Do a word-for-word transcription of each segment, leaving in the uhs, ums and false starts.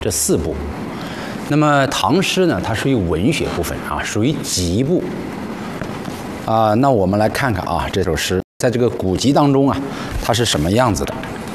这四部。那么唐诗呢，它属于文学部分啊，属于集部。啊，那我们来看看啊，这首诗在这个古籍当中啊，它是什么样子的？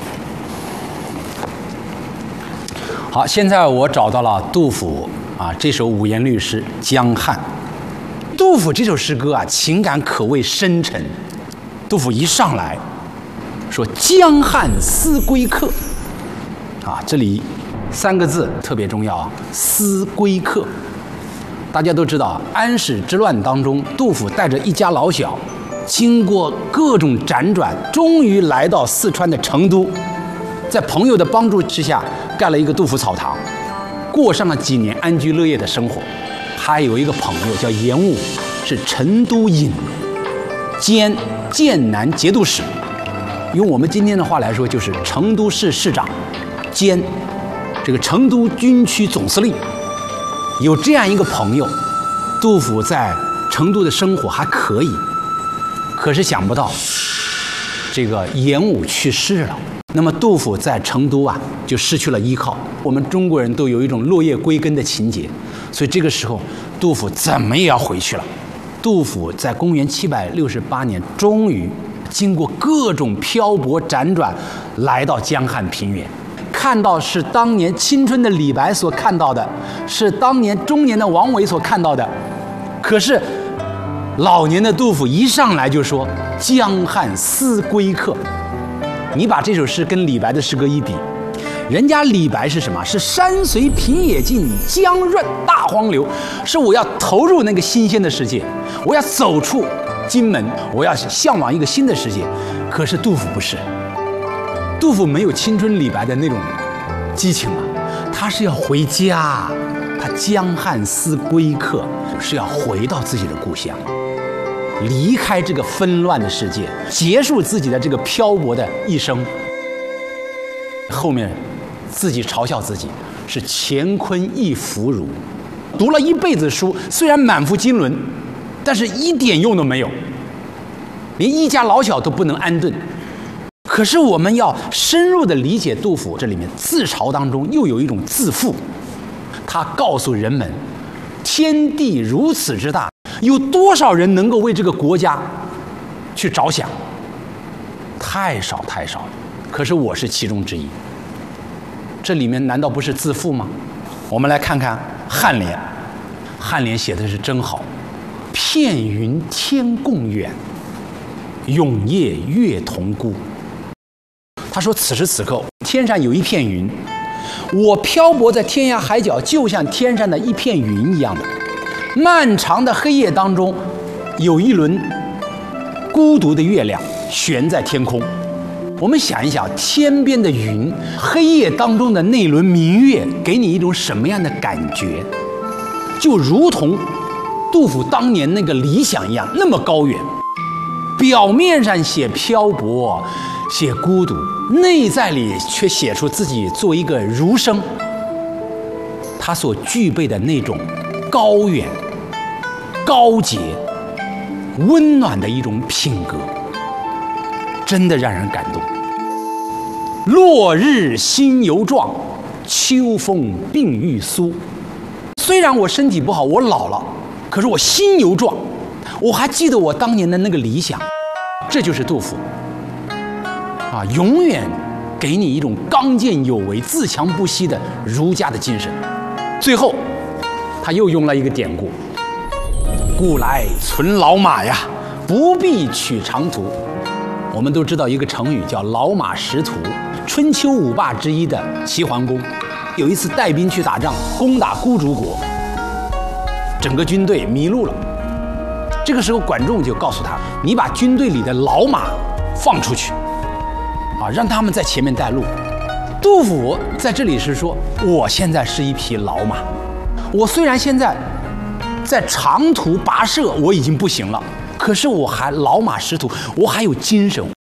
好，现在我找到了杜甫啊这首五言律诗《江汉》。杜甫这首诗歌啊，情感可谓深沉。杜甫一上来说“江汉思归客”，啊，这里三个字特别重要啊，“思归客”。大家都知道，安史之乱当中，杜甫带着一家老小，经过各种辗转，终于来到四川的成都，在朋友的帮助之下，盖了一个杜甫草堂，过上了几年安居乐业的生活。还有一个朋友叫严武，是成都尹兼剑南节度使，用我们今天的话来说，就是成都市市长兼这个成都军区总司令。有这样一个朋友，杜甫在成都的生活还可以，可是想不到这个严武去世了，那么杜甫在成都啊就失去了依靠。我们中国人都有一种落叶归根的情节，所以这个时候杜甫怎么也要回去了。杜甫在公元七百六十八年，终于经过各种漂泊辗转，来到江汉平原。看到是当年青春的李白所看到的，是当年中年的王维所看到的，可是老年的杜甫一上来就说“江汉思归客”。你把这首诗跟李白的诗歌一比，人家李白是什么？是山随平野尽，江润大荒流，是我要投入那个新鲜的世界，我要走出荆门，我要向往一个新的世界。可是杜甫不是。杜甫没有青春李白的那种激情啊，他是要回家，他江汉思归客，是要回到自己的故乡，离开这个纷乱的世界，结束自己的这个漂泊的一生。后面自己嘲笑自己是乾坤一腐儒，读了一辈子书，虽然满腹经纶，但是一点用都没有，连一家老小都不能安顿。可是我们要深入的理解杜甫这里面自嘲当中又有一种自负，他告诉人们，天地如此之大，有多少人能够为这个国家去着想？太少太少了。可是我是其中之一。这里面难道不是自负吗？我们来看看颔联，颔联写的是真好，片云天共远，永夜月同孤。他说此时此刻天上有一片云，我漂泊在天涯海角，就像天上的一片云一样的。漫长的黑夜当中，有一轮孤独的月亮悬在天空。我们想一想，天边的云，黑夜当中的那轮明月，给你一种什么样的感觉？就如同杜甫当年那个理想一样，那么高远。表面上写漂泊，写孤独，内在里却写出自己作为一个儒生，他所具备的那种高远、高洁、温暖的一种品格，真的让人感动。落日心犹壮，秋风鬓欲苏。虽然我身体不好，我老了，可是我心犹壮，我还记得我当年的那个理想。这就是杜甫啊，永远给你一种刚健有为、自强不息的儒家的精神。最后他又用了一个典故，故来存老马呀，不必取长途。我们都知道一个成语叫老马识途。春秋五霸之一的齐桓公有一次带兵去打仗，攻打孤竹国，整个军队迷路了。这个时候管仲就告诉他，你把军队里的老马放出去啊，让他们在前面带路。杜甫在这里是说，我现在是一匹老马，我虽然现在在长途跋涉我已经不行了，可是我还老马识途，我还有精神，